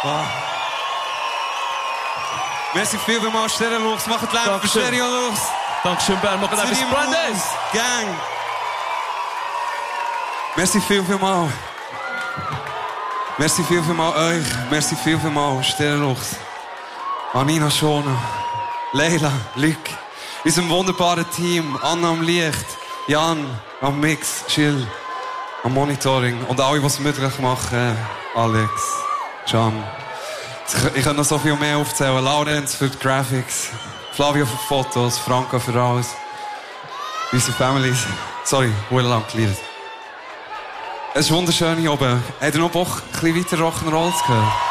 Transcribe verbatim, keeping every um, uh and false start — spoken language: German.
Wow. Merci vielmals, Stereolux. Macht Lärm für Stereolux. Dankeschön, Bern. Macht etwas Brandes. Gang. Merci viel, vielmals. Merci viel, vielmals euch. Merci viel, vielmals, Stereolux. Anina Schona. Leila, Luc. Unserem wunderbaren Team. Anna am Licht. Jan am Mix. Chill. Am Monitoring. Und alle, die es möglich machen. Alex. Can. Ich könnte noch so viel mehr aufzählen. Laurenz für die Graphics. Flavio für die Fotos. Franco für alles. Unsere Families. Sorry, wurde lang geliefert. Es ist wunderschön hier oben. Habt ihr noch Bock, ein bisschen weiter Rock'n'Roll zu hören?